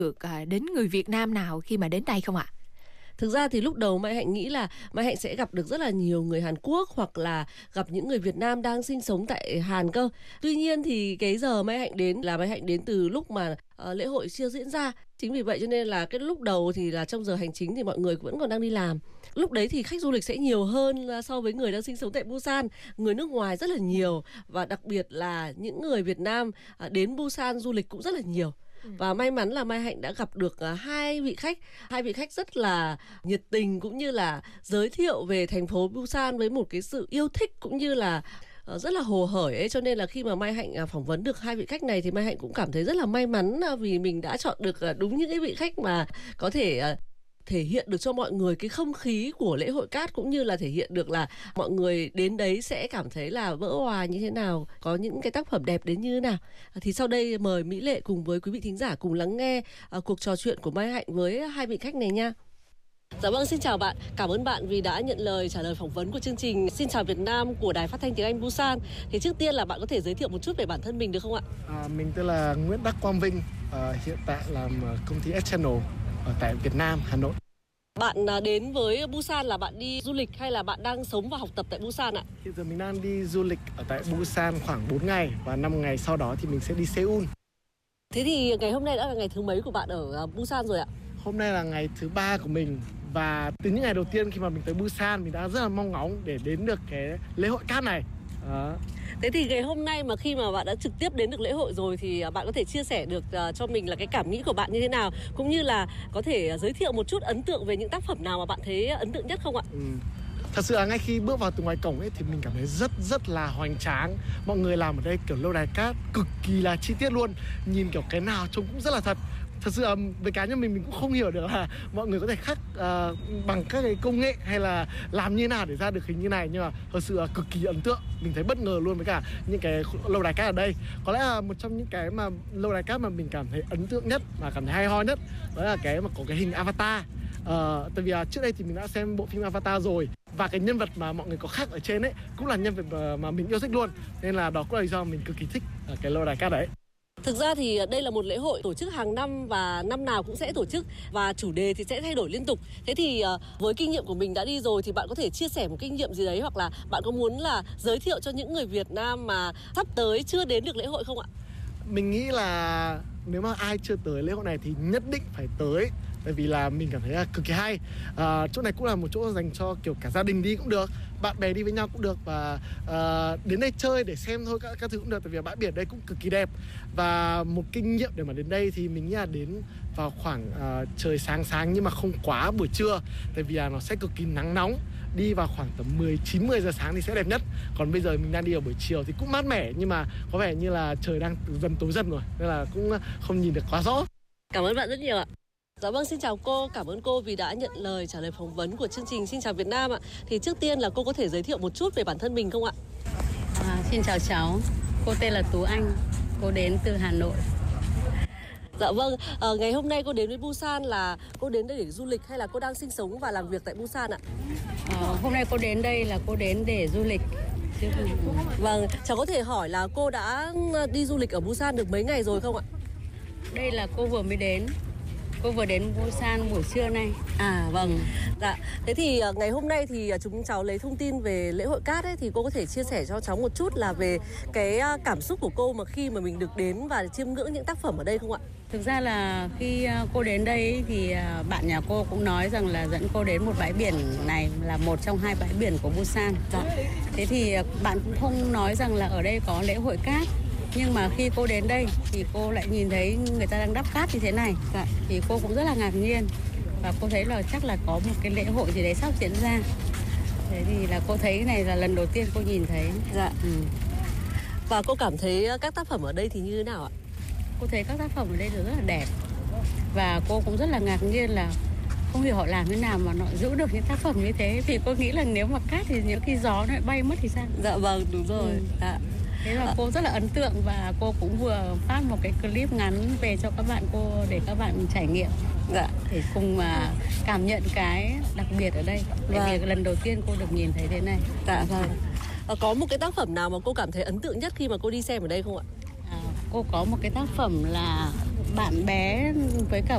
được đến người Việt Nam nào khi mà đến đây không ạ? Thực ra thì lúc đầu Mai Hạnh nghĩ là Mai Hạnh sẽ gặp được rất là nhiều người Hàn Quốc hoặc là gặp những người Việt Nam đang sinh sống tại Hàn cơ. Tuy nhiên thì cái giờ Mai Hạnh đến là Mai Hạnh đến từ lúc mà lễ hội chưa diễn ra. Chính vì vậy cho nên là cái lúc đầu thì là trong giờ hành chính thì mọi người vẫn còn đang đi làm. Lúc đấy thì khách du lịch sẽ nhiều hơn so với người đang sinh sống tại Busan. Người nước ngoài rất là nhiều và đặc biệt là những người Việt Nam đến Busan du lịch cũng rất là nhiều. Và may mắn là Mai Hạnh đã gặp được hai vị khách rất là nhiệt tình cũng như là giới thiệu về thành phố Busan với một cái sự yêu thích cũng như là rất là hồ hởi ấy, cho nên là khi mà Mai Hạnh phỏng vấn được hai vị khách này thì Mai Hạnh cũng cảm thấy rất là may mắn vì mình đã chọn được đúng những cái vị khách mà có thể thể hiện được cho mọi người cái không khí của lễ hội cát, cũng như là thể hiện được là mọi người đến đấy sẽ cảm thấy là vỡ òa như thế nào, có những cái tác phẩm đẹp đến như thế nào. Thì sau đây mời Mỹ Lệ cùng với quý vị thính giả cùng lắng nghe cuộc trò chuyện của Mai Hạnh với hai vị khách này nha. Dạ vâng, xin chào bạn. Cảm ơn bạn vì đã nhận lời trả lời phỏng vấn của chương trình Xin chào Việt Nam của Đài Phát thanh Tiếng Anh Busan. Thì trước tiên là bạn có thể giới thiệu một chút về bản thân mình được không ạ? Mình tên là Nguyễn Đắc Quang Vinh, hiện tại làm công ty S-Channel ở tại Việt Nam, Hà Nội. Bạn đến với Busan là bạn đi du lịch hay là bạn đang sống và học tập tại Busan ạ? Hiện giờ mình đang đi du lịch ở tại Busan khoảng 4 ngày và 5 ngày sau đó thì mình sẽ đi Seoul. Thế thì ngày hôm nay đã là ngày thứ mấy của bạn ở Busan rồi ạ? Hôm nay là ngày thứ 3 của mình và từ những ngày đầu tiên khi mà mình tới Busan mình đã rất là mong ngóng để đến được cái lễ hội cát này. Thế thì ngày hôm nay mà khi mà bạn đã trực tiếp đến được lễ hội rồi thì bạn có thể chia sẻ được cho mình là cái cảm nghĩ của bạn như thế nào, cũng như là có thể giới thiệu một chút ấn tượng về những tác phẩm nào mà bạn thấy ấn tượng nhất không ạ? Thật sự là ngay khi bước vào từ ngoài cổng ấy thì mình cảm thấy rất là hoành tráng. Mọi người làm ở đây kiểu lâu đài cát cực kỳ là chi tiết luôn, nhìn kiểu cái nào trông cũng rất là thật. Thật sự là với cá nhân mình cũng không hiểu được là mọi người có thể khắc bằng các cái công nghệ hay là làm như nào để ra được hình như này, nhưng mà thật sự là cực kỳ ấn tượng. Mình thấy bất ngờ luôn với cả những cái lâu đài cát ở đây. Có lẽ là một trong những cái mà lâu đài cát mà mình cảm thấy ấn tượng nhất và cảm thấy hay ho nhất đó là cái mà có cái hình Avatar. Tại vì trước đây thì mình đã xem bộ phim Avatar rồi và cái nhân vật mà mọi người có khắc ở trên ấy cũng là nhân vật mà mình yêu thích luôn, nên là đó cũng là lý do mình cực kỳ thích cái lâu đài cát đấy. Thực ra thì đây là một lễ hội tổ chức hàng năm và năm nào cũng sẽ tổ chức và chủ đề thì sẽ thay đổi liên tục. Thế thì với kinh nghiệm của mình đã đi rồi thì bạn có thể chia sẻ một kinh nghiệm gì đấy, hoặc là bạn có muốn là giới thiệu cho những người Việt Nam mà sắp tới chưa đến được lễ hội không ạ? Mình nghĩ là nếu mà ai chưa tới lễ hội này thì nhất định phải tới, tại vì là mình cảm thấy là cực kỳ hay. Chỗ này cũng là một chỗ dành cho kiểu cả gia đình đi cũng được, bạn bè đi với nhau cũng được, và đến đây chơi để xem thôi các thứ cũng được, tại vì bãi biển đây cũng cực kỳ đẹp. Và một kinh nghiệm để mà đến đây thì mình nghĩ là đến vào khoảng trời sáng nhưng mà không quá buổi trưa, tại vì là nó sẽ cực kỳ nắng nóng. Đi vào khoảng tầm 10 giờ sáng thì sẽ đẹp nhất. Còn bây giờ mình đang đi ở buổi chiều thì cũng mát mẻ, nhưng mà có vẻ như là trời đang dần tối dần rồi, nên là cũng không nhìn được quá rõ. Cảm ơn bạn rất nhiều ạ. Dạ vâng, xin chào cô, cảm ơn cô vì đã nhận lời trả lời phỏng vấn của chương trình Xin chào Việt Nam ạ. Thì trước tiên là cô có thể giới thiệu một chút về bản thân mình không ạ? Xin chào cháu, cô tên là Tú Anh, cô đến từ Hà Nội. Dạ vâng, ngày hôm nay cô đến với Busan là cô đến đây để du lịch hay là cô đang sinh sống và làm việc tại Busan ạ? Hôm nay cô đến đây là cô đến để du lịch. Vâng, cháu có thể hỏi là cô đã đi du lịch ở Busan được mấy ngày rồi không ạ? Đây là cô vừa mới đến. Cô vừa đến Busan buổi trưa nay. Vâng. Dạ. Thế thì ngày hôm nay thì chúng cháu lấy thông tin về lễ hội cát ấy, thì cô có thể chia sẻ cho cháu một chút là về cái cảm xúc của cô mà khi mà mình được đến và chiêm ngưỡng những tác phẩm ở đây không ạ? Thực ra là khi cô đến đây thì bạn nhà cô cũng nói rằng là dẫn cô đến một bãi biển này là một trong hai bãi biển của Busan. Dạ. Thế thì bạn cũng không nói rằng là ở đây có lễ hội cát. Nhưng mà khi cô đến đây thì cô lại nhìn thấy người ta đang đắp cát như thế này. Dạ. Thì cô cũng rất là ngạc nhiên. Và cô thấy là chắc là có một cái lễ hội gì đấy sắp diễn ra. Thế thì là cô thấy cái này là lần đầu tiên cô nhìn thấy. Dạ. Và cô cảm thấy các tác phẩm ở đây thì như thế nào ạ? Cô thấy các tác phẩm ở đây rất là đẹp. Và cô cũng rất là ngạc nhiên là không hiểu họ làm thế nào mà nó giữ được những tác phẩm như thế. Vì cô nghĩ là nếu mà cát thì những khi gió nó lại bay mất thì sao? Dạ vâng, đúng rồi. Dạ. Thế là cô rất là ấn tượng và cô cũng vừa phát một cái clip ngắn về cho các bạn cô để các bạn trải nghiệm. Dạ. Để cùng mà cảm nhận cái đặc biệt ở đây. Bởi vì lần đầu tiên cô được nhìn thấy thế này. Dạ vâng. Có một cái tác phẩm nào mà cô cảm thấy ấn tượng nhất khi mà cô đi xem ở đây không ạ? Cô có một cái tác phẩm là bạn bé với cả